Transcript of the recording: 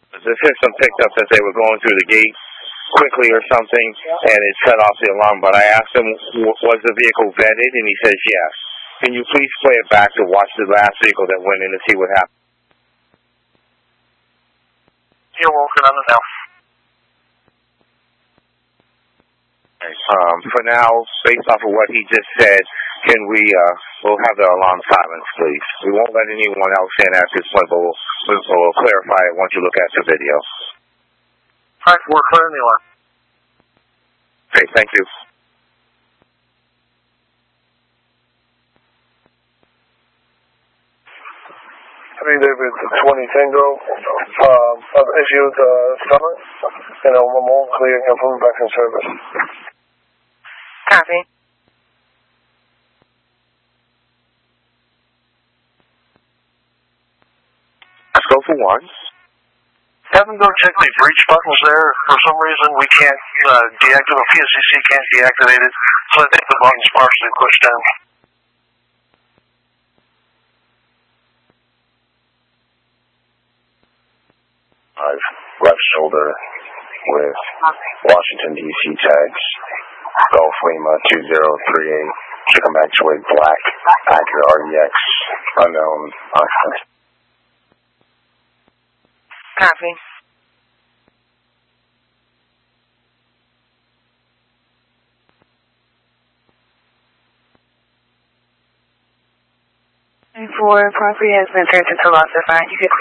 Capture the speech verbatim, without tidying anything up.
The system picked up that they were going through the gate quickly or something, and it shut off the alarm. But I asked him, was the vehicle vetted? And he says, yes. Can you please play it back to watch the last vehicle that went in to see what happened? You're working on it now. Um, for now, based off of what he just said, can we, uh, we'll have the alarm silenced, please. We won't let anyone else in at this point, but we'll, we'll, we'll clarify it once you look at the video. All right, we're clearing the alarm. Okay, thank you. three David twenty Tango, um, I've issued a summons, and I'm all clear and confirmed back in service. Copy. Let's go for one. Haven't go check the breach buttons there. For some reason, we can't uh, deactivate, P S C C can't deactivate it, so I think the button's partially pushed down. I've left shoulder with Washington, D C tags, Gulf Lima two zero three eight, should come back to a black Acura R D X, unknown occupant. Copy. And for property has been turned into loss of fine, you could